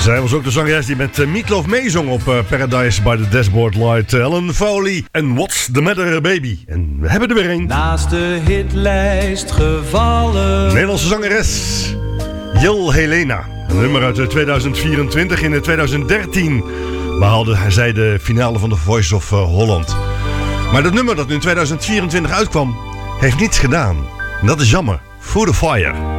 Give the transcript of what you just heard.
Zij was ook de zangeres die met Meatloaf meezong op Paradise by the Dashboard Light. Ellen Foley en What's the Matter Baby. En we hebben er weer een. Naast de hitlijst gevallen. Nederlandse zangeres Jill Helena. Een nummer uit 2024. In 2013 behaalde zij de finale van The Voice of Holland. Maar dat nummer dat in 2024 uitkwam, heeft niets gedaan. En dat is jammer. Through the Fire.